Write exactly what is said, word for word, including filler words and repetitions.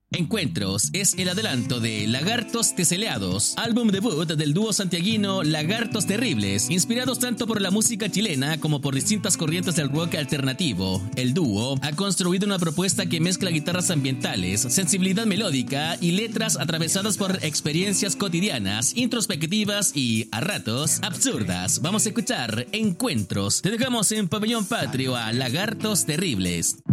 Encuentros es el adelanto de Lagartos Teseleados, álbum debut del dúo santiaguino Lagartos Terribles, inspirados tanto por la música chilena como por distintas corrientes del rock alternativo. El dúo ha construido una propuesta que mezcla guitarras ambientales, sensibilidad melódica y letras atravesadas por experiencias cotidianas, introspectivas y, a ratos, absurdas. Vamos a escuchar Encuentros. Te dejamos en Pabellón Patrio a Lagartos Terribles.